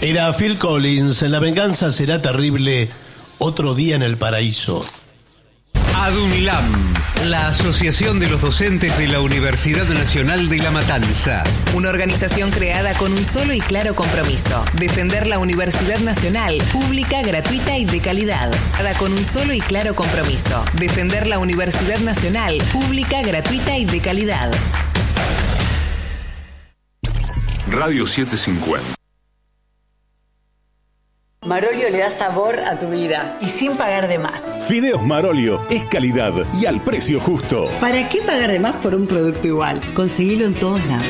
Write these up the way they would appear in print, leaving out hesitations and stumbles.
Era Phil Collins, La venganza será terrible, otro día en el paraíso. ADUNLAM, la Asociación de los Docentes de la Universidad Nacional de La Matanza. Una organización creada con un solo y claro compromiso: defender la Universidad Nacional, pública, gratuita y de calidad. Creada con un solo y claro compromiso: defender la Universidad Nacional, pública, gratuita y de calidad. Radio 750. Marolio le da sabor a tu vida y sin pagar de más. Fideos Marolio es calidad y al precio justo. ¿Para qué pagar de más por un producto igual? Conseguilo en todos lados.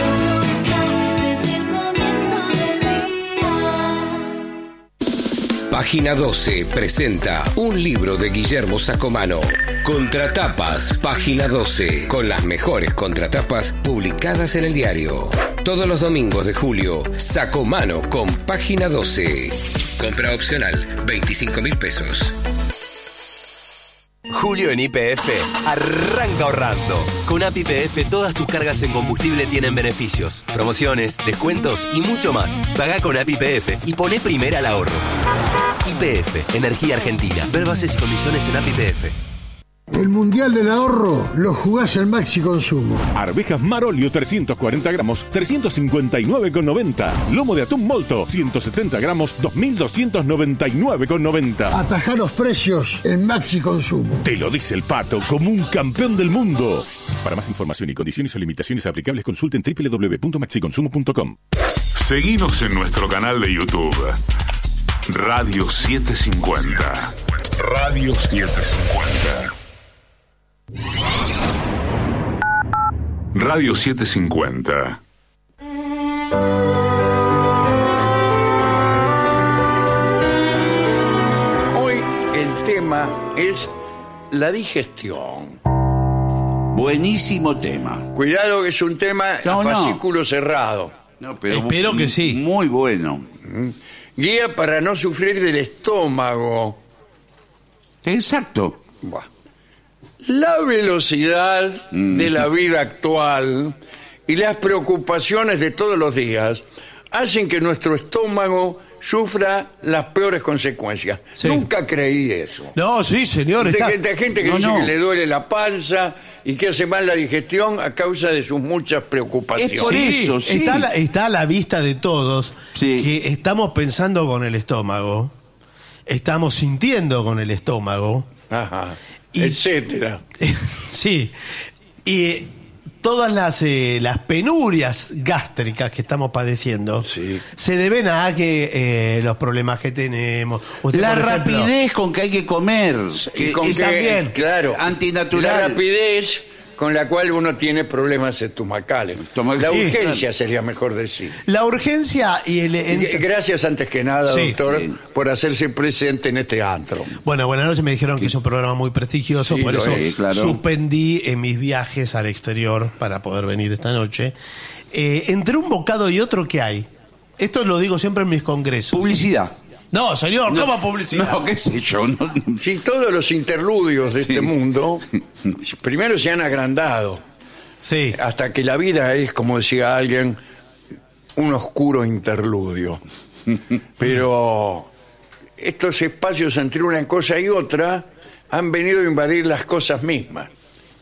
Página 12 presenta un libro de Guillermo Sacomano. Contratapas, Página 12, con las mejores contratapas publicadas en el diario. Todos los domingos de julio, Sacomano con Página 12. Compra opcional, 25.000 pesos. Julio en YPF arranca ahorrando. Con App YPF todas tus cargas en combustible tienen beneficios, promociones, descuentos y mucho más. Pagá con App YPF y poné primera al ahorro. YPF, Energía Argentina. Ver bases y condiciones en App YPF. El Mundial del Ahorro lo jugás al Maxi Consumo. Arvejas Marolio 340 gramos, 359,90. Lomo de atún molto, 170 gramos, 2.299,90. Atajá los precios en Maxi Consumo. Te lo dice el Pato como un campeón del mundo. Para más información y condiciones o limitaciones aplicables, consulten www.maxiconsumo.com. Seguinos en nuestro canal de YouTube. Radio 750. Radio 750. Radio 750. Hoy el tema es la digestión. Buenísimo tema. Cuidado que es un tema a fascículo cerrado. No, pero espero que sí. Muy bueno. Guía para no sufrir del estómago. Exacto. Buah. La velocidad de la vida actual y las preocupaciones de todos los días hacen que nuestro estómago sufra las peores consecuencias. Sí. Nunca creí eso. No, sí, señor. Hay gente que dice que le duele la panza y que hace mal la digestión a causa de sus muchas preocupaciones. Es por eso, sí. Está a la vista de todos que estamos pensando con el estómago, estamos sintiendo con el estómago. Ajá. Etcétera. Sí. Y todas las penurias gástricas que estamos padeciendo se deben a que los problemas que tenemos. Usted, la por ejemplo, rapidez con que hay que comer. Y con que, también, claro, antinatural. La rapidez con la cual uno tiene problemas estomacales. La urgencia sería mejor decir. La urgencia y Gracias antes que nada, doctor, por hacerse presente en este antro. Bueno, buenas noches. Me dijeron que es un programa muy prestigioso, por eso suspendí mis viajes al exterior para poder venir esta noche. Entre un bocado y otro, ¿qué hay? Esto lo digo siempre en mis congresos. Publicidad. No, señor, ¿cómo publicidad? No, qué sé yo. Si todos los interludios de este mundo primero se han agrandado. Sí. Hasta que la vida es, como decía alguien, un oscuro interludio. Pero estos espacios entre una cosa y otra han venido a invadir las cosas mismas.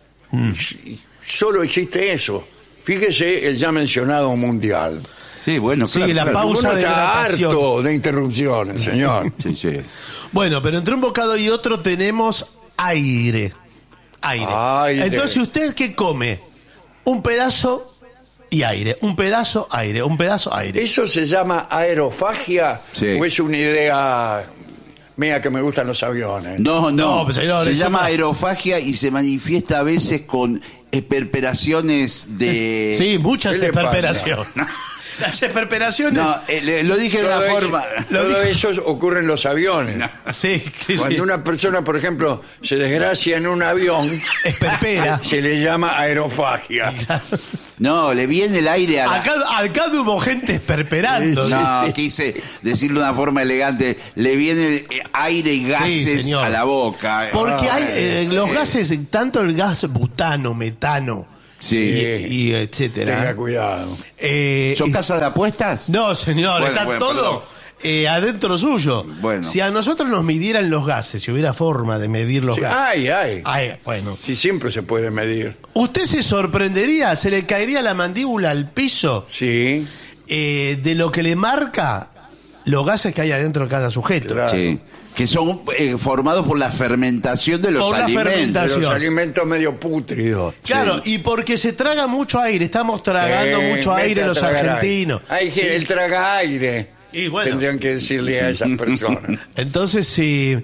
Y solo existe eso. Fíjese el ya mencionado mundial. Sí, bueno, claro. Sí, la pausa de está hidratación. harto de interrupciones, señor. Sí. Bueno, pero entre un bocado y otro tenemos aire. Entonces, ¿usted qué come? Un pedazo y aire. Un pedazo, aire. Un pedazo, aire. ¿Eso se llama aerofagia? ¿O es una idea mía que me gustan los aviones? No, pues, señor, se llama aerofagia y se manifiesta a veces con esperperaciones de... Sí, muchas esperperaciones. Las esperperaciones... No, lo dije de una forma... Todo eso ocurre en los aviones. Sí, Cuando una persona, por ejemplo, se desgracia en un avión, esperpera. Se le llama aerofagia. No, le viene el aire a la... Acá hubo gente esperperando. No, quise decirlo de una forma elegante. Le viene aire y gases a la boca. Porque hay los gases, tanto el gas butano, metano y etcétera. Tenga cuidado. ¿Son casas de apuestas? No, señor, Bueno, está todo adentro suyo. Bueno. Si a nosotros nos midieran los gases, si hubiera forma de medir los gases. Bueno. Sí, siempre se puede medir. ¿Usted se sorprendería, se le caería la mandíbula al piso? Sí. De lo que le marca los gases que hay adentro de cada sujeto. Claro. Sí. Que son formados por la fermentación de los alimentos. De los alimentos medio pútridos. Claro, y porque se traga mucho aire. Estamos tragando mucho aire los argentinos. Hay que el traga aire. Y bueno, tendrían que decirle a esas personas. Entonces,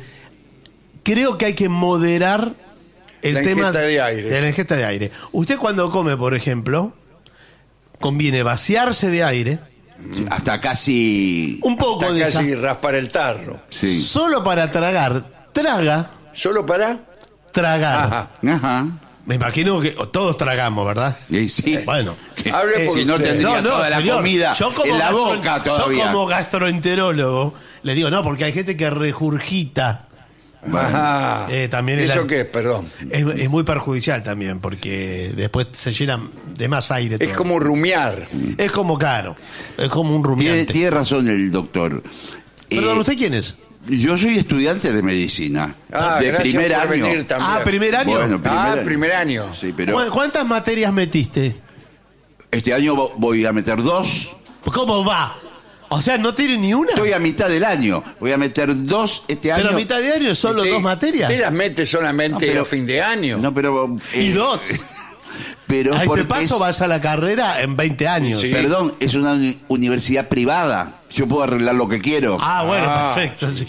creo que hay que moderar el tema de la ingesta de aire. Usted cuando come, por ejemplo, conviene vaciarse de aire. Hasta casi... Un poco hasta casi raspar el tarro. Sí. Solo para tragar. Traga. ¿Solo para? Tragar. Ajá. Me imagino que todos tragamos, ¿verdad? Sí. Bueno. Hable por si no tendría toda la comida en la boca todavía. Yo como gastroenterólogo le digo, no, porque hay gente que regurgita. Ajá. También ¿Eso qué es? Perdón. Es muy perjudicial también, porque después se llena de más aire. Es como rumiar. Es como caro. Es como un rumiante. Tiene razón el doctor. Perdón, ¿usted quién es? Yo soy estudiante de medicina. De primer año. ¿Primer año? Bueno, primer año. Sí, pero ¿Cuántas materias metiste? Este año voy a meter 2. ¿Cómo va? O sea, ¿no tiene ni una? Estoy a mitad del año. Voy a meter 2 este año. Pero a mitad de año solo 2 materias. Usted las mete solamente a fin de año. No, pero... y 2. Pero a este paso vas a la carrera en 20 años. Sí. Perdón, es una universidad privada. Yo puedo arreglar lo que quiero. Bueno, perfecto. Sí.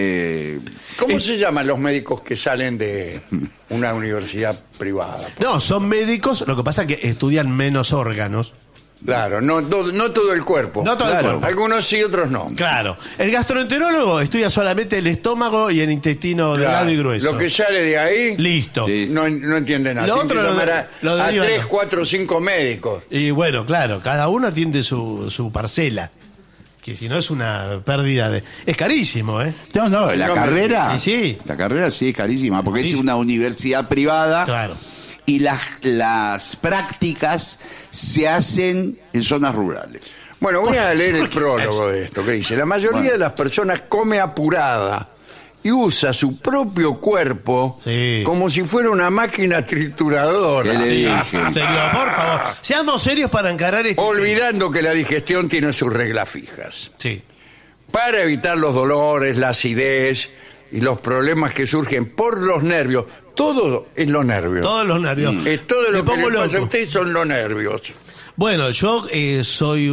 ¿Cómo se llaman los médicos que salen de una universidad privada? No, son médicos, lo que pasa es que estudian menos órganos. Claro, no todo el cuerpo. No todo el cuerpo. Algunos sí, otros no. Claro. El gastroenterólogo estudia solamente el estómago y el intestino delgado y grueso. Lo que sale de ahí... Listo. Sí. No entiende nada. Lo otro a 3, 4, 5 médicos. Y bueno, claro, cada uno atiende su parcela. Que si no es una pérdida de... Es carísimo, ¿eh? No, la carrera... Sí. La carrera sí es carísima, porque es una universidad privada. Claro. Y las prácticas se hacen en zonas rurales. Bueno, voy a leer el prólogo de esto, que dice: la mayoría de las personas come apurada y usa su propio cuerpo como si fuera una máquina trituradora. Señor, por favor, seamos serios para encarar esto. Olvidando que la digestión tiene sus reglas fijas. Sí. Para evitar los dolores, la acidez y los problemas que surgen por los nervios. Todo es los nervios. Todos los nervios. Todo lo que le pasa a usted son los nervios. Bueno, yo soy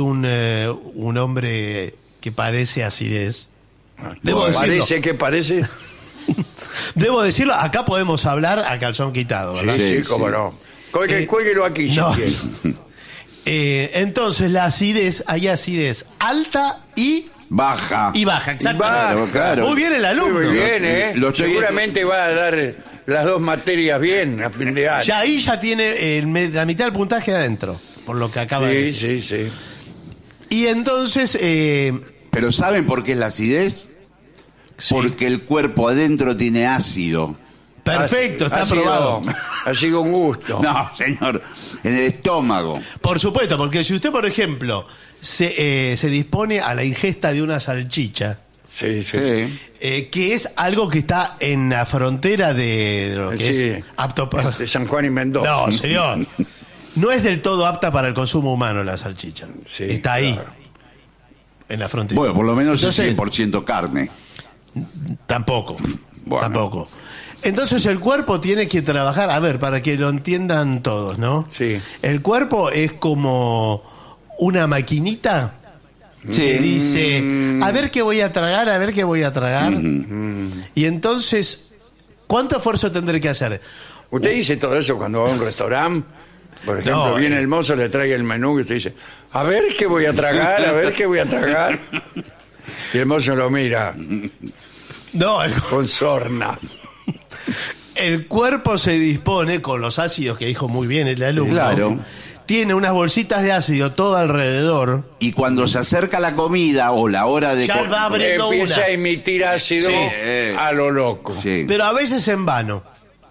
un hombre que padece acidez. Debo decirlo. ¿Parece que parece? Debo decirlo, acá podemos hablar a calzón quitado, ¿verdad? Sí, cómo no. Cuélguelo aquí, no. si quiere. Entonces, la acidez, hay acidez alta y... Baja. Y baja, exactamente. Claro. Muy bien el alumno. Muy bien, ¿eh? Seguramente va a dar las 2 materias bien a fin de año. Ya ahí ya tiene la mitad del puntaje adentro, por lo que acaba de decir. Sí. Y entonces... ¿Pero saben por qué es la acidez? Sí. Porque el cuerpo adentro tiene ácido. Perfecto, está probado. Ha sido un gusto. No, señor, en el estómago. Por supuesto, porque si usted, por ejemplo, se dispone a la ingesta de una salchicha... Sí. que es algo que está en la frontera de lo que es apto para... De San Juan y Mendoza. No, señor. No es del todo apta para el consumo humano la salchicha. Sí, está ahí, en la frontera. Bueno, por lo menos es 100% carne. Tampoco. Entonces el cuerpo tiene que trabajar, a ver, para que lo entiendan todos, ¿no? Sí. El cuerpo es como una maquinita... que dice, a ver qué voy a tragar, y entonces, ¿cuánto esfuerzo tendré que hacer? Usted dice todo eso cuando va a un restaurante, por ejemplo, viene el mozo, le trae el menú y usted dice, a ver qué voy a tragar, y el mozo lo mira con sorna. El cuerpo se dispone con los ácidos que dijo muy bien el alumno. Claro. Tiene unas bolsitas de ácido todo alrededor. Y cuando se acerca la comida o la hora de... Ya va abriendo empieza a emitir ácido a lo loco. Sí. Pero a veces en vano.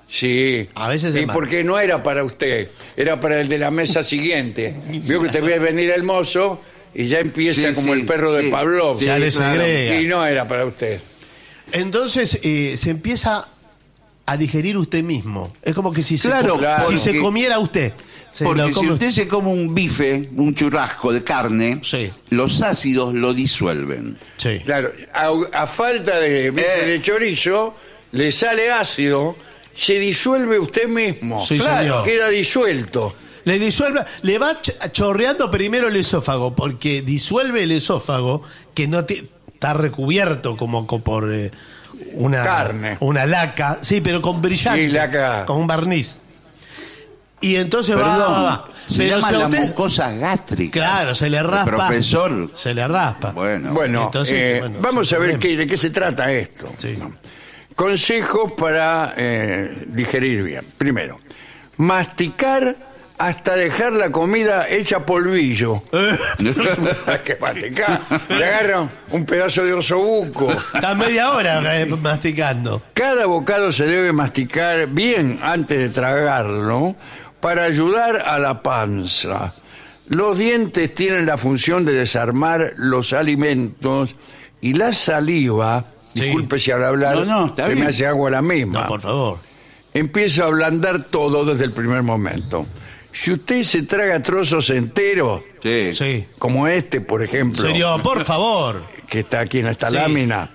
Sí. A veces y porque no era para usted, era para el de la mesa siguiente. Vio que te ve venir el mozo y ya empieza como el perro de Pavlov. Sí, ya le segrega. Y no era para usted. Entonces se empieza a digerir usted mismo. Es como que si se comiera usted. Porque si usted se come un bife, un churrasco de carne, los ácidos lo disuelven. Sí. Claro, a falta de bife de chorizo, le sale ácido, se disuelve usted mismo. Sí, señor. Queda disuelto. Le disuelve, le va chorreando primero el esófago, porque disuelve el esófago, que no está recubierto como por una carne, una laca, sí, pero con brillante, sí, laca, con un barniz. Y entonces se llaman las mucosas gástricas. Claro, se le raspa. El profesor. Se le raspa. Bueno, entonces, vamos a ver de qué se trata esto. Sí. Consejos para digerir bien. Primero, masticar hasta dejar la comida hecha polvillo. Hay que masticar. Le agarran un pedazo de osobuco. Está media hora masticando. Cada bocado se debe masticar bien antes de tragarlo para ayudar a la panza. Los dientes tienen la función de desarmar los alimentos y la saliva, disculpe si al hablar se me hace agua la misma. No, por favor. Empieza a ablandar todo desde el primer momento. Si usted se traga trozos enteros, como este, por ejemplo, señor, por favor, que está aquí en esta lámina,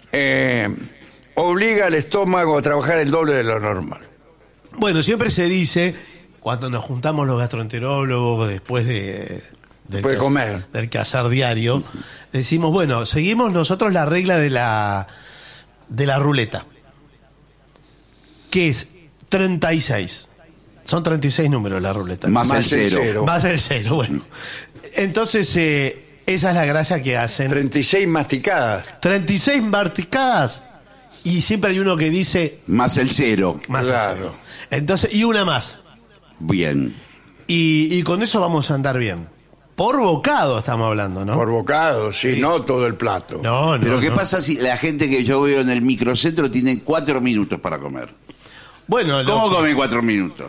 obliga al estómago a trabajar el doble de lo normal. Bueno, siempre se dice, cuando nos juntamos los gastroenterólogos después del comer, del quehacer diario, decimos, bueno, seguimos nosotros la regla de la ruleta, que es 36. Son 36 números la ruleta. Más el cero. Más el cero, bueno. Entonces, esa es la gracia que hacen. 36 masticadas. 36 masticadas. Y siempre hay uno que dice... Más el cero. Más el cero. Entonces, y una más. Bien. Y con eso vamos a andar bien. Por bocado estamos hablando, ¿no? Por bocado, sí, no todo el plato. No. Pero ¿qué pasa si la gente que yo veo en el microcentro tiene 4 minutos para comer? Bueno, ¿cómo come 4 minutos?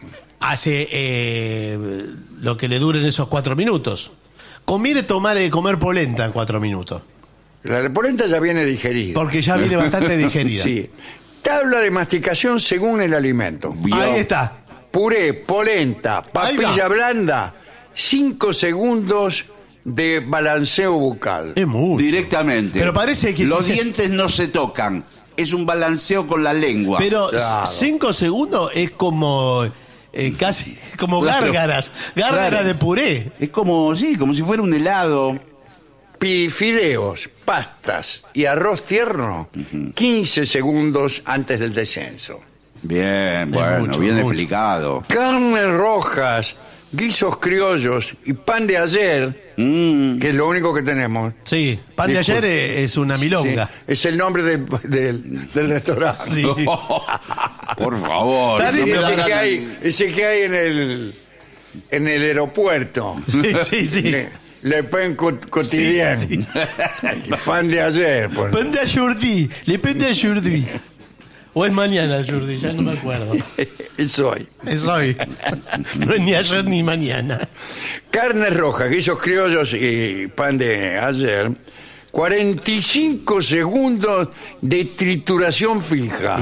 Hace lo que le duren esos 4 minutos. Conviene comer polenta en 4 minutos. La polenta ya viene digerida. Porque ya viene bastante digerida. Sí. Tabla de masticación según el alimento. Ahí está. Puré, polenta, papilla blanda, 5 segundos de balanceo bucal. Es mucho. Directamente. Pero parece que los dientes no se tocan. Es un balanceo con la lengua. Pero 5 segundos es como... casi como gárgaras de puré. Es como si fuera un helado. Fideos, pastas y arroz tierno, 15 segundos antes del descenso. Bien, bueno, bien explicado. Carnes rojas, guisos criollos y pan de ayer, que es lo único que tenemos. Sí, pan de ayer es una milonga. Sí, es el nombre del restaurante. Sí. Por favor. Ese que hay en el aeropuerto. Sí. Le Pen Quotidien. Sí. Pan de ayer. Pan de ajourdí. Le pan de ajourdí. O es mañana ajourdí, ya no me acuerdo. Es hoy. Es hoy. No es ni ayer ni mañana. Carnes rojas, guisos criollos y pan de ayer. 45 segundos de trituración fija.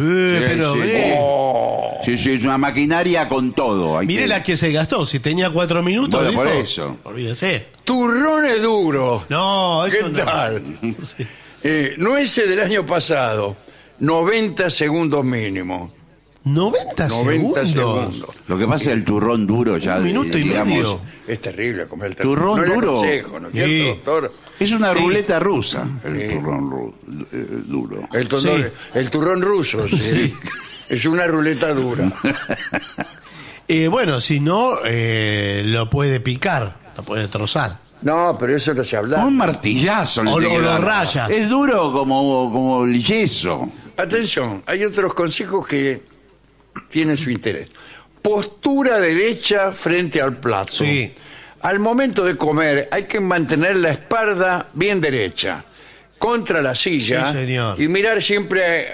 Sí, es una maquinaria con todo. Mire la que se gastó. Si tenía 4 minutos. Bueno, dijo, por eso. Olvídese. Turrones duros. No, eso ¿Qué tal? Sí. Nueces del año pasado. 90 segundos mínimo. 90 segundos. Lo que pasa es el turrón duro ya. Un minuto y medio. Es terrible comer el turrón duro. Doctor. Es una ruleta rusa, el turrón duro. El turrón ruso, sí. Es una ruleta dura. Bueno, si no, lo puede picar, lo puede trozar. No, pero eso no se habla. Un martillazo. O lo raya. Es duro como el yeso. Atención, hay otros consejos que tienen su interés. Postura derecha frente al plato. Sí. Al momento de comer hay que mantener la espalda bien derecha contra la silla. Sí, señor. Y mirar siempre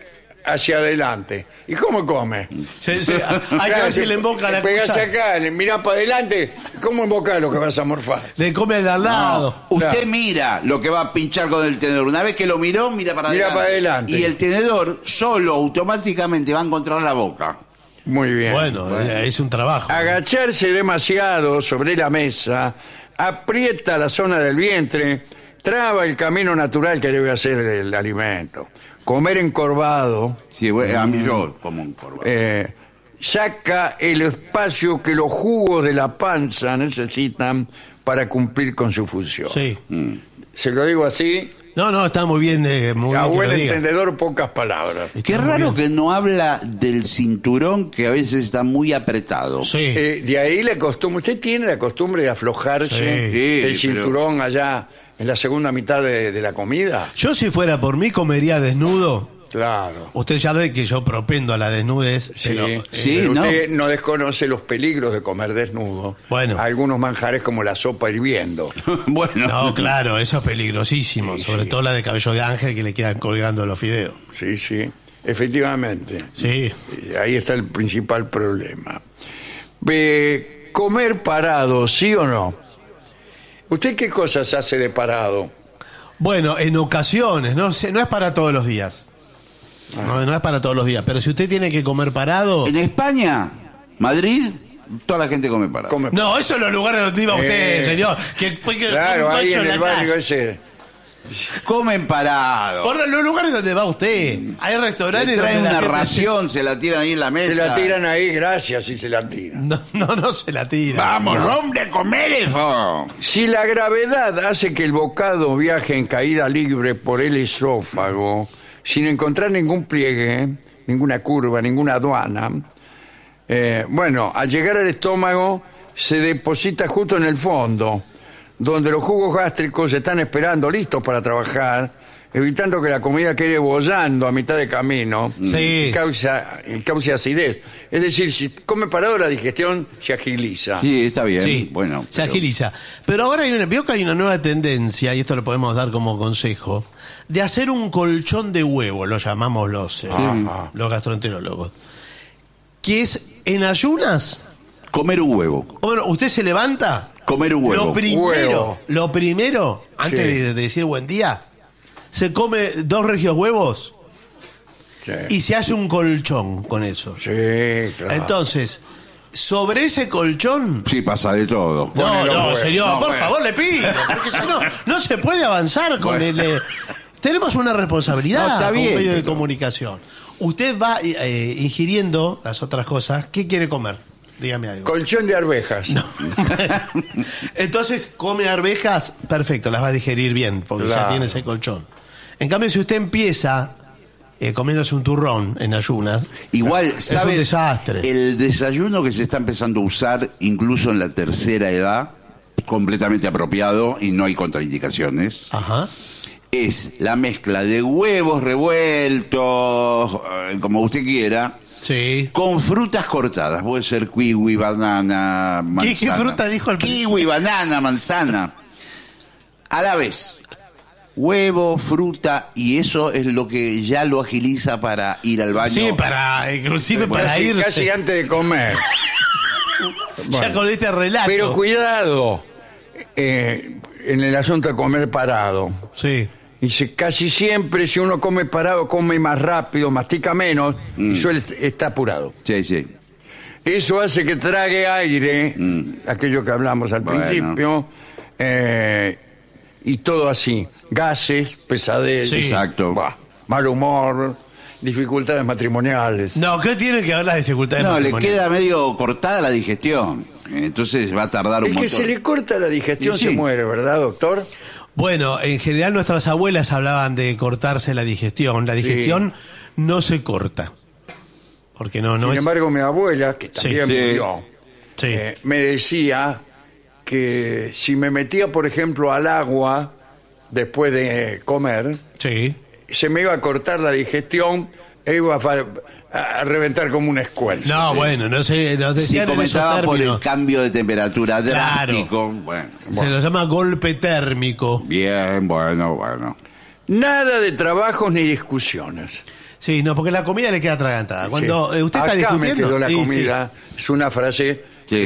hacia adelante. ¿Y cómo come? Hay que ver si le emboca la cuchara. cuchara. Acá, le mirás para adelante, ¿cómo emboca lo que vas a morfar? Le come al de al lado. Usted mira lo que va a pinchar con el tenedor. Una vez que lo miró, mira para adelante. Y el tenedor solo automáticamente va a encontrar la boca. Muy bien. Bueno, es un trabajo. Agacharse demasiado sobre la mesa aprieta la zona del vientre, traba el camino natural que debe hacer el alimento. Comer encorvado. Sí, a mí yo como encorvado. Saca el espacio que los jugos de la panza necesitan para cumplir con su función. Sí. Se lo digo así. No, está muy bien. A buen entendedor, pocas palabras. Qué raro que no habla del cinturón, que a veces está muy apretado. Sí. De ahí la costumbre. Usted tiene la costumbre de aflojarse el cinturón allá en la segunda mitad de la comida. Yo, si fuera por mí, comería desnudo. Claro. Usted ya ve que yo propendo a la desnudez. Pero usted no desconoce los peligros de comer desnudo. Bueno. Algunos manjares como la sopa hirviendo. Bueno. No, claro, eso es peligrosísimo. Sobre todo la de cabello de ángel que le quedan colgando los fideos. Sí, efectivamente. Sí. Ahí está el principal problema. Comer parado, ¿sí o no? ¿Usted qué cosas hace de parado? Bueno, en ocasiones, no es para todos los días. No es para todos los días, pero si usted tiene que comer parado... En España, Madrid, toda la gente come parado. No, eso es los lugares donde iba usted, señor. Claro, ahí en el barrio ese. Comen parado. Por los lugares donde va usted. Hay restaurantes donde traen una ración, se la tiran ahí en la mesa. Se la tiran ahí, gracias, y se la tiran. No se la tiran. Vamos, hombre, a comer eso. Si la gravedad hace que el bocado viaje en caída libre por el esófago, sin encontrar ningún pliegue, ninguna curva, ninguna aduana, al llegar al estómago se deposita justo en el fondo, donde los jugos gástricos están esperando, listos para trabajar, evitando que la comida quede bollando a mitad de camino y cause acidez. Es decir, si come parado, la digestión se agiliza. Sí, está bien. Sí, se agiliza. Pero ahora veo que hay una nueva tendencia, y esto lo podemos dar como consejo, de hacer un colchón de huevo, lo llamamos los gastroenterólogos, que es en ayunas... Comer un huevo. Bueno, usted se levanta... Comer un huevo. Lo primero, antes de decir buen día, se come 2 regios huevos y se hace un colchón con eso. Sí, claro. Entonces, sobre ese colchón... Sí, pasa de todo. No, señor, por favor, le pido, porque si no se puede avanzar con el... Tenemos una responsabilidad como medio de comunicación. Usted va ingiriendo las otras cosas. ¿Qué quiere comer? Dígame algo. Colchón de arvejas. No. Entonces, come arvejas, perfecto, las va a digerir bien, porque ya tiene ese colchón. En cambio, si usted empieza comiéndose un turrón en ayunas, igual, es un desastre. El desayuno que se está empezando a usar, incluso en la tercera edad, completamente apropiado y no hay contraindicaciones. Ajá. Es la mezcla de huevos revueltos, como usted quiera. Sí. Con frutas cortadas. Puede ser kiwi, banana, manzana. ¿Qué fruta dijo el kiwi, banana, manzana. A la vez. Huevo, fruta, y eso es lo que ya lo agiliza para ir al baño. Sí, inclusive para irse. Casi antes de comer. Ya con este relato. Pero cuidado en el asunto de comer parado. Sí. Dice, casi siempre si uno come parado, come más rápido, mastica menos y suele estar apurado. Sí. Eso hace que trague aire, aquello que hablamos al principio, y todo así. Gases, pesadez, exacto. Mal humor, dificultades matrimoniales. No, ¿qué tiene que ver las dificultades matrimoniales? Le queda medio cortada la digestión. Entonces va a tardar un montón. Es que se le corta la digestión, se muere, ¿verdad, doctor? Bueno, en general nuestras abuelas hablaban de cortarse la digestión. La digestión no se corta. Porque no Sin embargo, mi abuela, que también murió, Sí. Me decía que si me metía, por ejemplo, al agua después de comer, sí, se me iba a cortar la digestión e iba a reventar como una escuela. No, bueno, no sé, nos decían en esos términos. Por el cambio de temperatura drástico. Claro. Bueno. Se lo llama golpe térmico. Bien, bueno. Nada de trabajos ni discusiones. Sí, no, porque la comida le queda atragantada. Cuando usted está Acá discutiendo... me quedó la Sí, comida. Es una frase Sí.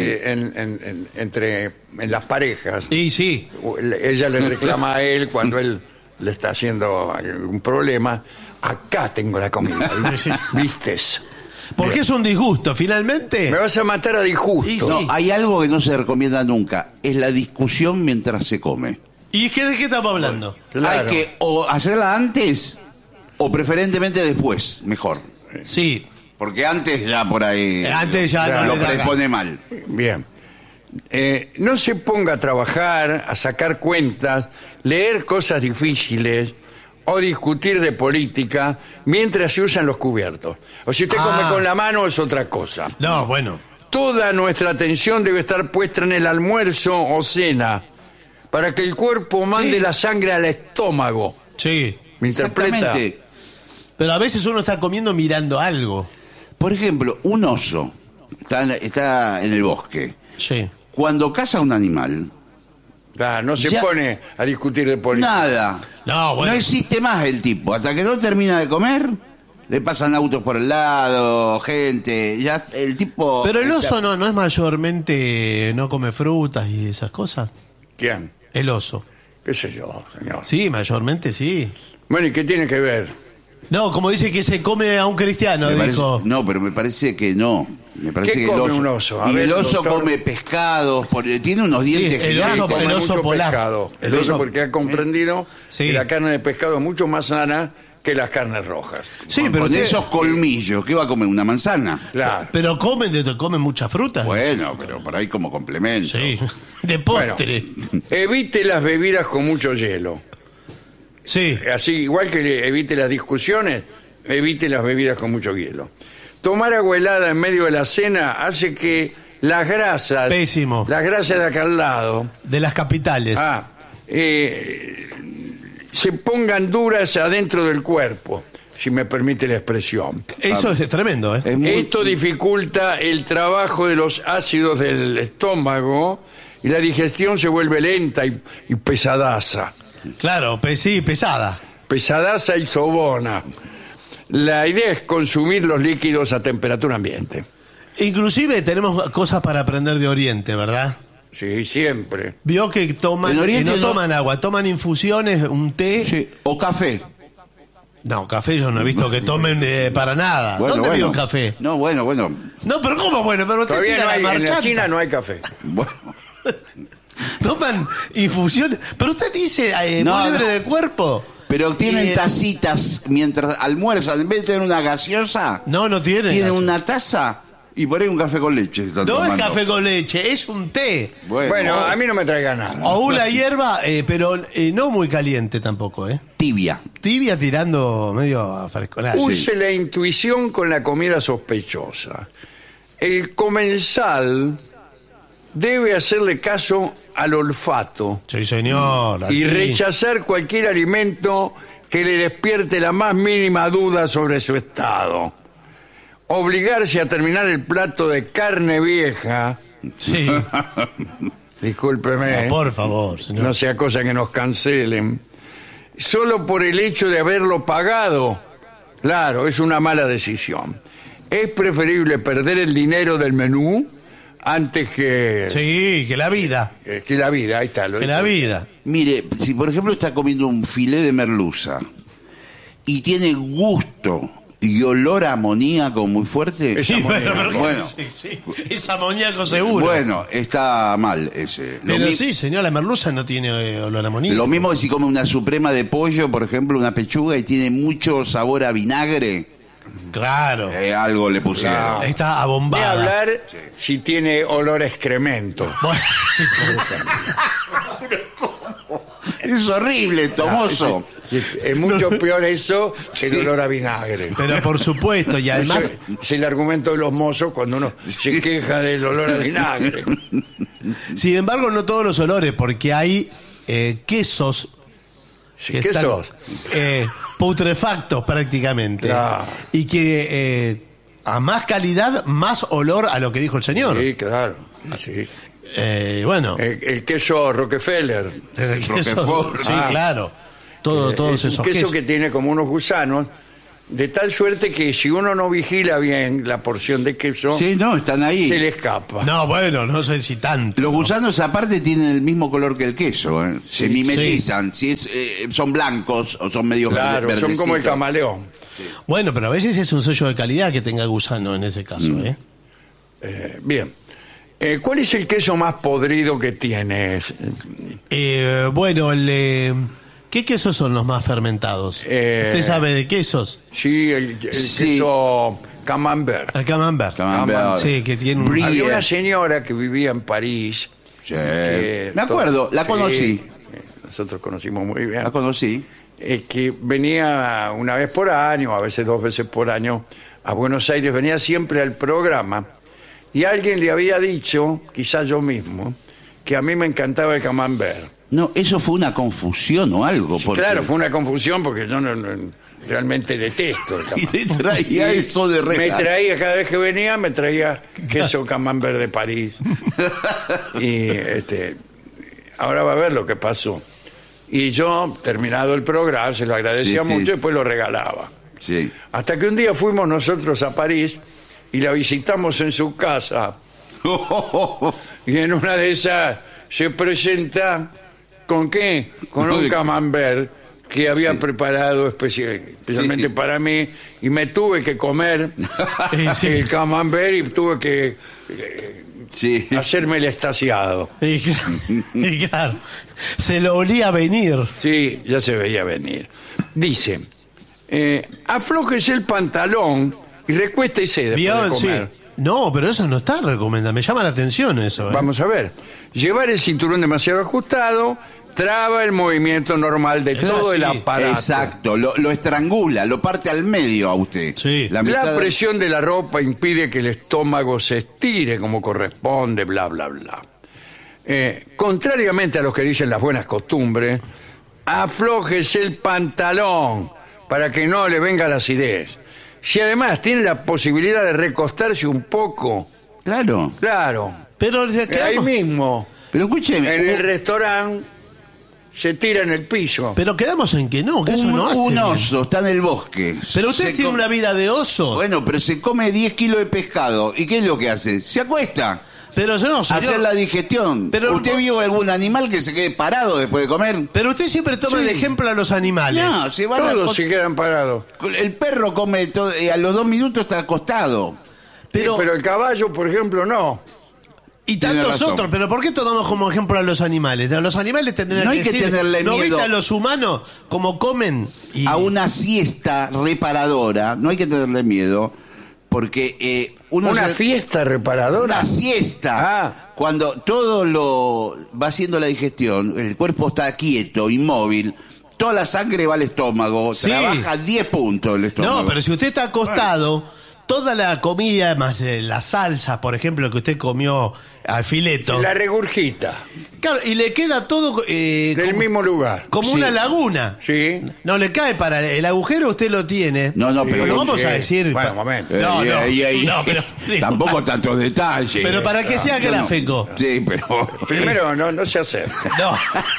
en las parejas. sí. Ella le reclama a él cuando él le está haciendo algún problema. Acá tengo la comida. ¿Vistes? Porque es un disgusto, finalmente. Me vas a matar a disgusto. No, hay algo que no se recomienda nunca. Es la discusión mientras se come. ¿Y de qué estamos hablando? Claro. Hay que o hacerla antes o preferentemente después, mejor. Sí. Porque antes ya por ahí Antes ya Claro, no lo le da prepone mal. Bien. No se ponga a trabajar, a sacar cuentas, leer cosas difíciles o discutir de política mientras se usan los cubiertos. O si usted come con la mano es otra cosa. No, bueno. Toda nuestra atención debe estar puesta en el almuerzo o cena para que el cuerpo mande la sangre al estómago. Sí. ¿Me interpreta? Exactamente. Pero a veces uno está comiendo mirando algo. Por ejemplo, un oso está en el bosque. Sí. Cuando caza un animal, No se Ya. pone a discutir de política. nada. No, bueno. No existe más el tipo. Hasta que no termina de comer, le pasan autos por el lado, gente. Ya el tipo. Pero el oso no es mayormente, no come frutas y esas cosas. ¿Quién? El oso. ¿Qué sé yo, señor? Sí, mayormente sí. Bueno, ¿y qué tiene que ver? No, como dice que se come a un cristiano, Me parece- dijo. no, pero me parece que no. Me parece ¿Qué que come el oso, un oso? A y ver, el oso doctor. come pescado, tiene unos dientes el gigantes. oso- Come el oso mucho polar. pescado. El El oso oso- porque ha comprendido Sí. que la carne de pescado es mucho más sana que las carnes rojas. Sí, con pero usted- esos colmillos, ¿qué va a comer? ¿Una manzana? Claro. Pero comen muchas frutas. Bueno, pero por ahí como complemento. Sí. De Bueno, postre. evite las bebidas con mucho hielo. Sí. Así, igual que evite las discusiones, evite las bebidas con mucho hielo. Tomar agua helada en medio de la cena hace que las grasas... Pésimo. Las grasas de acá al lado... De las capitales. se pongan duras adentro del cuerpo, si me permite la expresión. Eso es tremendo, ¿eh? Es muy- Esto dificulta el trabajo de los ácidos del estómago y la digestión se vuelve lenta y pesadaza. Claro, sí, pesada. Pesadaza y sobona. La idea es consumir los líquidos a temperatura ambiente. Inclusive tenemos cosas para aprender de Oriente, ¿verdad? Sí, siempre. Vio que toman, En Oriente no no- toman agua, toman infusiones, un té. Sí, o café. No, café yo no he visto que tomen para nada. Bueno, ¿Dónde bueno. vio café? No, bueno. No, pero ¿cómo bueno? Pero usted Todavía tira no la hay, en la marchanta. China no hay café. Bueno. Toman infusiones. Pero usted dice, No, muy libre no. de cuerpo. Pero tienen Y, tacitas mientras almuerzan. En vez de tener una gaseosa, No tienen. tienen gaseosa. una taza y por ahí un café con leche. están No es tomando. café con leche, es un té. Bueno, a mí no me traiga nada. O una hierba, pero no muy caliente tampoco, ¿eh? Tibia. Tibia tirando medio a frescolar. Use la intuición con la comida sospechosa. El comensal debe hacerle caso al olfato Sí, señor. y al fin. rechazar cualquier alimento que le despierte la más mínima duda sobre su estado. Obligarse a terminar el plato de carne vieja, Sí. discúlpeme, Por favor, señor. no sea cosa que nos cancelen, solo por el hecho de haberlo pagado. Claro, es una mala decisión. Es preferible perder el dinero del menú antes que, Sí, que la vida. que la vida. Ahí está. Lo Que la dijo. vida. Mire, si por ejemplo está comiendo un filé de merluza y tiene gusto y olor a amoníaco muy fuerte, Es Sí, amoníaco. Bueno. sí. Es amoníaco seguro. bueno, está mal ese. Pero sí, señor, la merluza no tiene olor a amoníaco. Lo mismo que si come una suprema de pollo, por ejemplo, una pechuga y tiene mucho sabor a vinagre, Claro. algo le pusieron. Claro. Está Voy a abombada. hablar si tiene olor a excremento. Bueno, sí. Es horrible, tomoso. Es mucho peor eso que el olor a vinagre. Pero por supuesto, y además... Eso es el argumento de los mozos cuando uno se queja del olor a vinagre. Sin embargo, no todos los olores, porque hay quesos... Sí, que ¿qué están, sos? putrefactos prácticamente. Claro. Y que a más calidad, más olor a lo que dijo el señor. Sí, claro. Así. Bueno. El queso Rockefeller. El queso- Roquefort. sí, Ah. claro. Todos Es un esos queso quesos. que tiene como unos gusanos De tal suerte que si uno no vigila bien la porción de queso, sí, no, están ahí. Se le escapa. No, bueno, no sé si tanto. Los gusanos aparte tienen el mismo color que el queso, ¿eh? Se mimetizan. Si son blancos o son medio verdecitos. Son como el camaleón. Sí. Bueno, pero a veces es un sello de calidad que tenga gusano en ese caso, Bien. ¿Cuál es el queso más podrido que tienes? Bueno, ¿qué quesos son los más fermentados? ¿Usted sabe de quesos? Sí, el queso Camembert. El Camembert. Sí, que tiene un... Había una señora que vivía en París. Sí. Me acuerdo, la conocí. Nosotros conocimos muy bien. La conocí. Que venía una vez por año, a veces 2 veces por año, a Buenos Aires. Venía siempre al programa. Y alguien le había dicho, quizás yo mismo, que a mí me encantaba el Camembert. No, eso fue una confusión o algo. Porque... Claro, fue una confusión porque yo realmente detesto el Camembert. Y le traía eso de regalo. Me traía, cada vez que venía, me traía queso Camembert de París. Y ahora va a ver lo que pasó. Y yo, terminado el programa, se lo agradecía mucho y después lo regalaba. Sí. Hasta que un día fuimos nosotros a París y la visitamos en su casa. Y en una de esas se presenta... ¿Con qué? Con un Camembert que había preparado especialmente para mí, y me tuve que comer el Camembert y tuve que hacerme el extasiado. Y claro, se lo olía venir. Sí, ya se veía venir. Dice, aflójese el pantalón y recuéstese después de comer. Sí. No, pero eso no está recomendado. Me llama la atención eso. Vamos a ver. Llevar el cinturón demasiado ajustado traba el movimiento normal de todo el aparato. Exacto, lo estrangula, lo parte al medio a usted. Sí. La presión de la ropa impide que el estómago se estire como corresponde, bla, bla, bla. Contrariamente a los que dicen las buenas costumbres, aflójese el pantalón para que no le venga la acidez. Si además tiene la posibilidad de recostarse un poco. Claro. Pero ahí mismo. Pero escúcheme. En el restaurante se tira en el piso. Pero quedamos en que no, que eso no hace. Un oso está en el bosque. Pero usted tiene una vida de oso. Bueno, pero se come 10 kilos de pescado. ¿Y qué es lo que hace? Se acuesta. Pero yo no, señor. Hacer la digestión. Pero ¿usted vio algún animal que se quede parado después de comer? Pero usted siempre toma de ejemplo a los animales. No, todos se quedan parados. El perro come todo, a los 2 minutos está acostado. Pero el caballo, por ejemplo, no. Y tantos otros, pero ¿por qué tomamos como ejemplo a los animales? A los animales tendrían no hay que tenerle ¿no miedo. viste a los humanos como comen? A una siesta reparadora, no hay que tenerle miedo, porque una fiesta reparadora. Una siesta. Cuando todo lo va haciendo la digestión, el cuerpo está quieto, inmóvil, toda la sangre va al estómago, trabaja 10 puntos el estómago. No, pero si usted está acostado, toda la comida, más las salsas, por ejemplo, que usted comió al fileto, la regurgita. Claro, y le queda todo del mismo lugar. Como una laguna. Sí. No le cae para el agujero, usted lo tiene. No, pero lo vamos a decir. Bueno, un momento. No, pero tampoco tantos detalles. Pero para que sea gráfico. Sí, pero primero no se hace. No.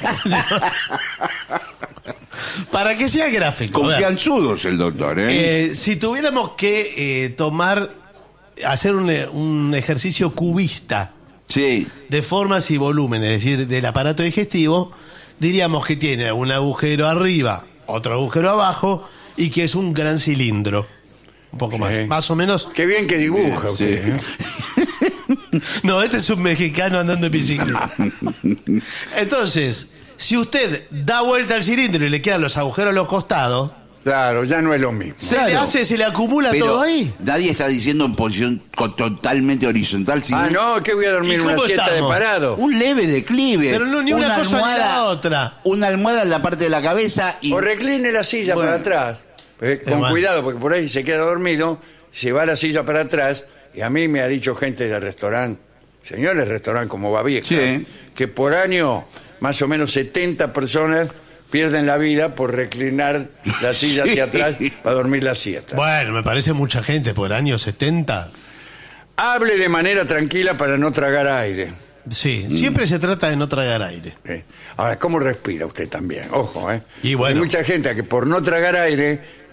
Para que sea gráfico. Confianzudos el doctor, si tuviéramos que hacer un ejercicio cubista. Sí. De formas y volúmenes, es decir, del aparato digestivo, diríamos que tiene un agujero arriba, otro agujero abajo, y que es un gran cilindro. Un poco más o menos. Qué bien que dibuja usted. No, este es un mexicano andando en bicicleta. Entonces, si usted da vuelta al cilindro y le quedan los agujeros a los costados, claro, ya no es lo mismo. Se le acumula todo ahí. Nadie está diciendo en posición totalmente horizontal. Sino no, que voy a dormir una siesta de parado. Un leve declive. Pero no, ni una cosa ni la otra. Una almohada en la parte de la cabeza y... O recline la silla para atrás. Con cuidado, porque por ahí se queda dormido, se va la silla para atrás, y a mí me ha dicho gente del restaurante, señores, restaurante como Babieca, que por año más o menos 70 personas pierden la vida por reclinar la silla hacia atrás para dormir la siesta. Bueno, me parece mucha gente por año 70. Hable de manera tranquila para no tragar aire. Sí, siempre se trata de no tragar aire. Ahora, ¿cómo respira usted también? Ojo, Y bueno, hay mucha gente que por no tragar aire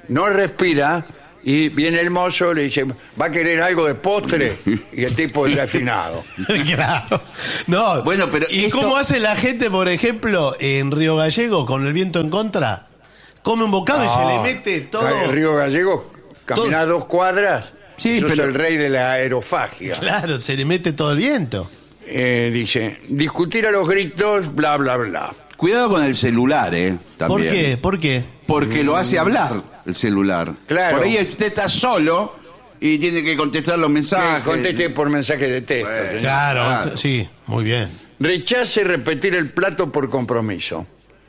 no respira y viene el mozo, le dice, ¿va a querer algo de postre? Y el tipo es afinado. Claro. No, bueno, pero ¿y cómo hace la gente, por ejemplo, en Río Gallego, con el viento en contra? Come un bocado y se le mete todo. En Río Gallego, caminar 2 cuadras, sí, pero es el rey de la aerofagia. Claro, se le mete todo el viento. Dice, discutir a los gritos, bla, bla, bla. Cuidado con el celular, también. ¿Por qué? Porque lo hace hablar el celular. Claro. Por ahí usted está solo y tiene que contestar los mensajes. Conteste por mensaje de texto. Claro, sí, muy bien. Rechace repetir el plato por compromiso.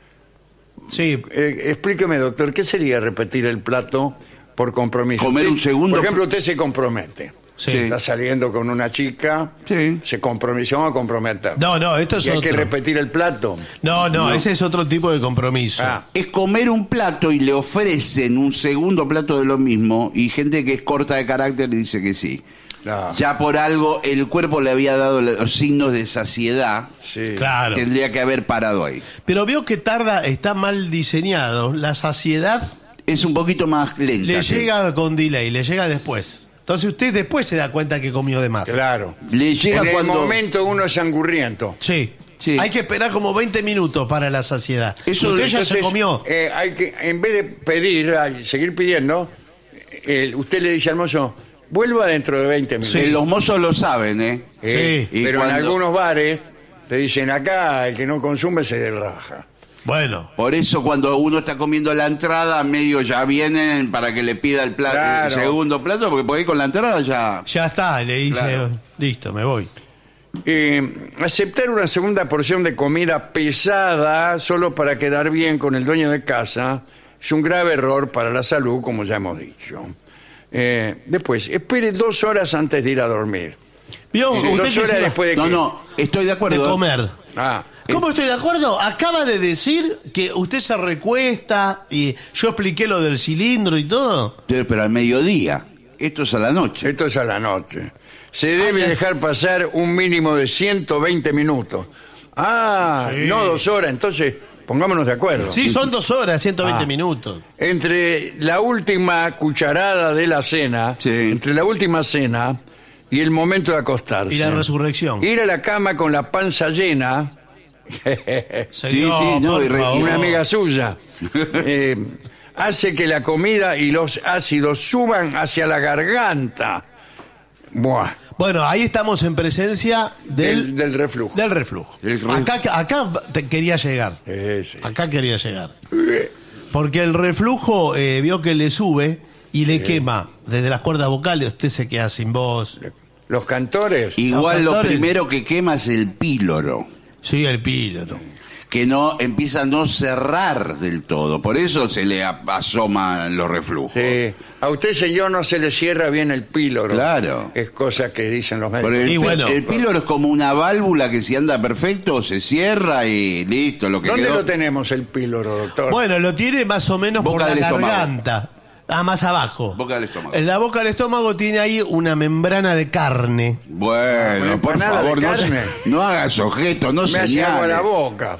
Sí. Explíqueme, doctor, ¿qué sería repetir el plato por compromiso? Comer un segundo. Por ejemplo, usted se compromete. Sí. Está saliendo con una chica, se comprometió a comprometer. No, esto es ¿Y hay otro. que repetir el plato? No, ese es otro tipo de compromiso. Es comer un plato y le ofrecen un segundo plato de lo mismo y gente que es corta de carácter le dice que sí. No. Ya por algo el cuerpo le había dado los signos de saciedad. Sí. Claro. Tendría que haber parado ahí. Pero veo que está mal diseñado. La saciedad es un poquito más lenta. Le llega con delay, le llega después. Entonces usted después se da cuenta que comió de más. Claro. Le llega en cuando... el momento uno es angurriento. Sí. Hay que esperar como 20 minutos para la saciedad. Eso usted ya se comió. Hay que, en vez de pedir, seguir pidiendo, usted le dice al mozo, vuelva dentro de 20 minutos. Sí. Los mozos lo saben, Sí. Pero en algunos bares te dicen, acá el que no consume se derraja. Bueno. Por eso cuando uno está comiendo la entrada, medio ya vienen para que le pida el plato, Claro. el segundo plato, porque por ahí con la entrada ya... Ya está, le dice, Claro. listo, me voy. Aceptar una segunda porción de comida pesada solo para quedar bien con el dueño de casa es un grave error para la salud, como ya hemos dicho. Después, espere 2 horas antes de ir a dormir. ¿Vio? Sí, Usted 2 horas quisiera- después de que... No, estoy de acuerdo. De comer. ¿Cómo estoy de acuerdo? Acaba de decir que usted se recuesta y yo expliqué lo del cilindro y todo. Pero al mediodía. Esto es a la noche. Esto es a la noche. Se debe dejar pasar un mínimo de 120 minutos. Sí. No 2 horas, entonces pongámonos de acuerdo. Sí, son 2 horas, 120 minutos. Entre la última cucharada de la cena, entre la última cena y el momento de acostarse. Y la resurrección. Ir a la cama con la panza llena. Señor, por favor. Una amiga suya. Hace que la comida y los ácidos suban hacia la garganta. Buah. Bueno, ahí estamos en presencia del reflujo. Del reflujo. Acá quería llegar. Sí. Acá quería llegar. Porque el reflujo vio que le sube y le quema desde las cuerdas vocales. Usted se queda sin voz. Los cantores. Igual Los lo cantores. primero que quema es el píloro. Sí, el píloro. Que no empieza a no cerrar del todo. Por eso se le asoman los reflujos. Sí. A usted, señor, no se le cierra bien el píloro. Claro. Es cosa que dicen los Pero médicos. el píloro es como una válvula que si anda perfecto se cierra y listo. Lo que ¿Dónde quedó... lo tenemos el píloro, doctor? Bueno, lo tiene más o menos Boca por la del estómago. garganta. Más abajo. Boca del estómago. En la boca del estómago tiene ahí una membrana de carne. Bueno, por empanada de favor, carne. no hagas objetos, no Me hace agua señales. la boca.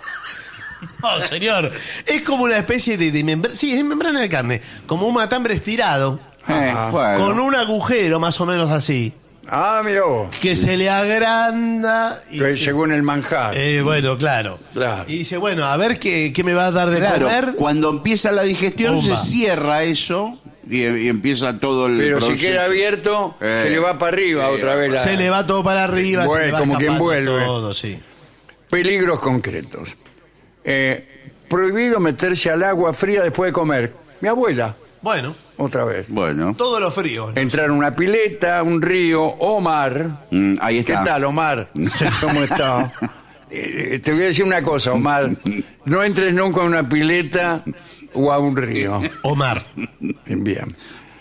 No, señor. Es como una especie de membrana. Sí, es membrana de carne. Como un matambre estirado. Bueno. Con un agujero más o menos así. Mira vos. Que se le agranda. Y Según el manjar. Bueno, claro. Y dice, bueno, a ver qué me va a dar de Claro, comer. cuando empieza la digestión Pumba. se cierra eso y empieza todo el Pero si proceso. queda abierto, se le va para arriba otra vez. Se le va todo para arriba. Se le va como que escapando envuelve. todo, sí. Peligros concretos. Prohibido meterse al agua fría después de comer. Mi abuela. Bueno. Otra vez. Bueno. Todo lo frío. ¿no? Entrar a una pileta, un río o mar. Ahí está. ¿Qué tal, Omar? ¿Cómo está? Te voy a decir una cosa, Omar. No entres nunca a una pileta o a un río. Omar. Bien.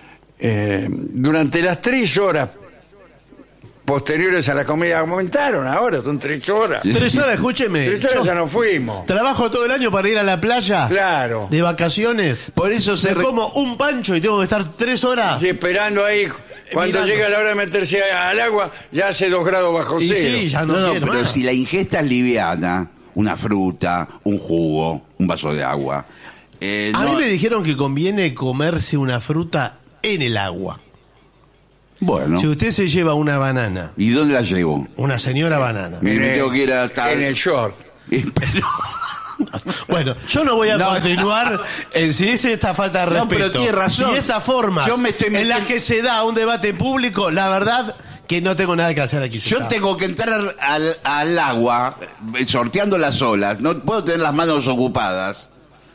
Durante las 3 horas posteriores a la comida, aumentaron ahora, son 3 horas. 3 horas, escúcheme. 3 horas Yo ya nos fuimos. trabajo todo el año para ir a la playa. Claro. De vacaciones. Por eso Me como un pancho y tengo que estar 3 horas. Y esperando ahí, cuando Mirando. llega la hora de meterse al agua, ya hace 2 grados bajo Y cero. sí, ya no, No, quiero pero más. si la ingesta es liviana, una fruta, un jugo, un vaso de agua, A mí me dijeron que conviene comerse una fruta en el agua. Bueno. Si usted se lleva una banana. ¿Y dónde la llevo? Una señora banana. Me tengo que ir hasta... En el short. Pero... Bueno, yo no voy a continuar en si es esta falta de respeto. Pero tiene razón. Y estas formas en las que se da un debate público, la verdad que no tengo nada que hacer aquí. Yo tengo que entrar al agua sorteando las olas. No puedo tener las manos ocupadas.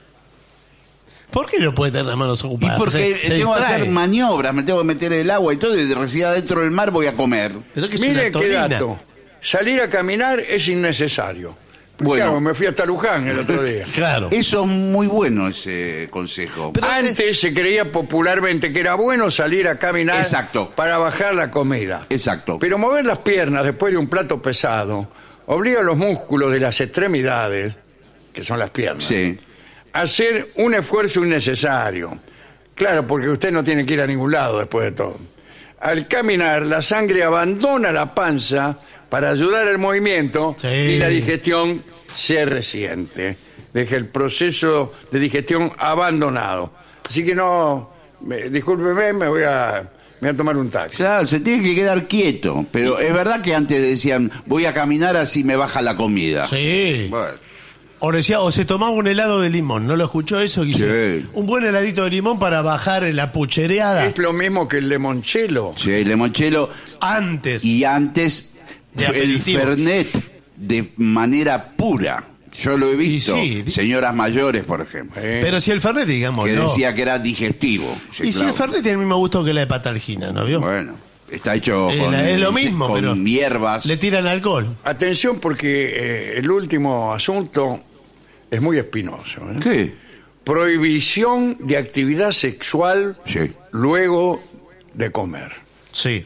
¿Por qué no puede tener las manos ocupadas? Y porque tengo que hacer maniobras, me tengo que meter en el agua y todo, y recién adentro del mar voy a comer. Pero que mire qué dato. Salir a caminar es innecesario. Bueno, claro, me fui hasta Luján el otro día. Claro. Eso es muy bueno, ese consejo. Pero antes se creía popularmente que era bueno salir a caminar. Exacto. Para bajar la comida. Exacto. Pero mover las piernas después de un plato pesado obliga a los músculos de las extremidades, que son las piernas, sí, a hacer un esfuerzo innecesario. Claro, porque usted no tiene que ir a ningún lado después de todo. Al caminar, la sangre abandona la panza para ayudar al movimiento, sí, y la digestión se resiente. Deja el proceso de digestión abandonado. Así que no, discúlpeme, me voy a tomar un taxi. Claro, se tiene que quedar quieto. Pero es verdad que antes decían, voy a caminar así me baja la comida. Sí. Bueno. O se tomaba un helado de limón, ¿no lo escuchó eso? Sí. Un buen heladito de limón para bajar la puchereada. Es lo mismo que el limonchelo. Sí, el limonchelo. Antes. Y antes el Fernet de manera pura. Yo lo he visto. Sí. Señoras mayores, por ejemplo. Pero si el Fernet, digamos, que decía que era digestivo. Sí, y claro, si el Fernet tiene el mismo gusto que la Hepatalgina, ¿no vio? Bueno. Está hecho es lo mismo, con pero hierbas. Le tiran alcohol. Atención porque el último asunto es muy espinoso. ¿Qué? Prohibición de actividad sexual, sí, luego de comer. Sí.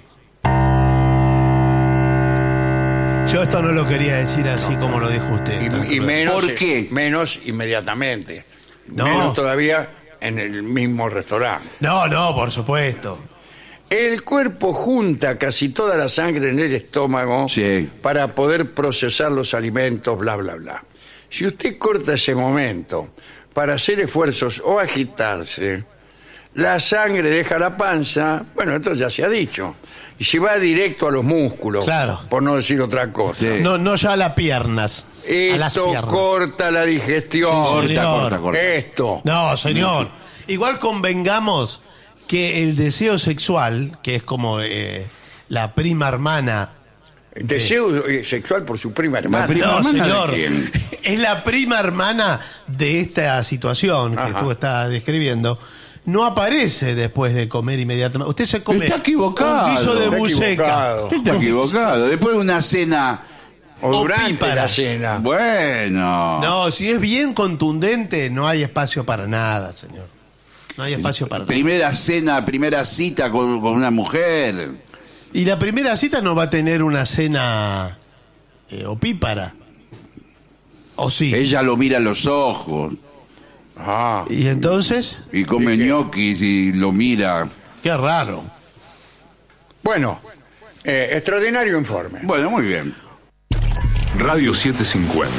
Yo esto no lo quería decir así como lo dijo usted. Y menos, ¿por qué? Menos inmediatamente. No. Menos todavía en el mismo restaurante. No, por supuesto. El cuerpo junta casi toda la sangre en el estómago, sí, para poder procesar los alimentos, bla, bla, bla. Si usted corta ese momento para hacer esfuerzos o agitarse, la sangre deja la panza, bueno, esto ya se ha dicho, y se va directo a los músculos, claro, por no decir otra cosa. Sí. No ya a las piernas. Esto corta la digestión. Sí, corta. Esto. No, señor. Igual convengamos que el deseo sexual, que es como la prima hermana... Deseo sexual por su prima hermana. No, señor. Es la prima hermana de esta situación que tú estás describiendo. No aparece después de comer inmediatamente. Usted se come está equivocado, un guiso de buceca. Está equivocado. Después de una cena... O durante la cena. Bueno. No, si es bien contundente, no hay espacio para nada, señor. No hay espacio para primera cena, primera cita con una mujer. Y la primera cita no va a tener una cena opípara. ¿O sí? Ella lo mira a los ojos. ¿Y entonces? Y come ñoquis y lo mira. Qué raro. Bueno, extraordinario informe. Bueno, muy bien. Radio 750.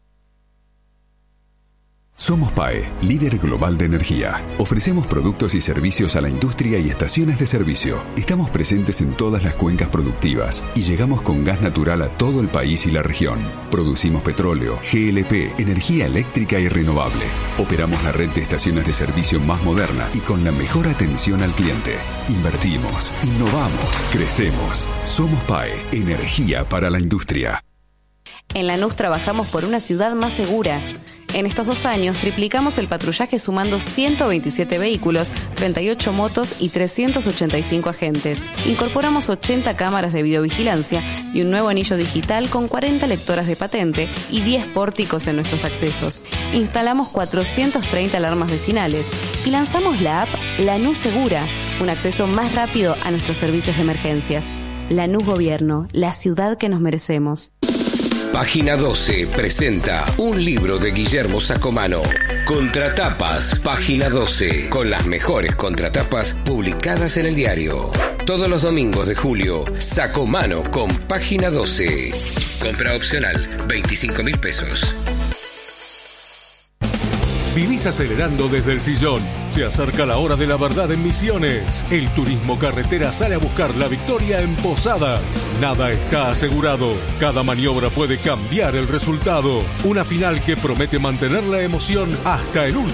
Somos PAE, líder global de energía. Ofrecemos productos y servicios a la industria y estaciones de servicio. Estamos presentes en todas las cuencas productivas y llegamos con gas natural a todo el país y la región. Producimos petróleo, GLP, energía eléctrica y renovable. Operamos la red de estaciones de servicio más moderna y con la mejor atención al cliente. Invertimos, innovamos, crecemos. Somos PAE, energía para la industria. En Lanús trabajamos por una ciudad más segura. En estos 2 años triplicamos el patrullaje sumando 127 vehículos, 38 motos y 385 agentes. Incorporamos 80 cámaras de videovigilancia y un nuevo anillo digital con 40 lectoras de patente y 10 pórticos en nuestros accesos. Instalamos 430 alarmas vecinales y lanzamos la app Lanús Segura, un acceso más rápido a nuestros servicios de emergencias. Lanús Gobierno, la ciudad que nos merecemos. Página 12 presenta un libro de Guillermo Sacomano. Contratapas, Página 12, con las mejores contratapas publicadas en el diario. Todos los domingos de julio, Sacomano con Página 12. Compra opcional, 25.000 pesos. Vivís acelerando desde el sillón. Se acerca la hora de la verdad en Misiones. El turismo carretera sale a buscar la victoria en Posadas. Nada está asegurado. Cada maniobra puede cambiar el resultado. Una final que promete mantener la emoción hasta el último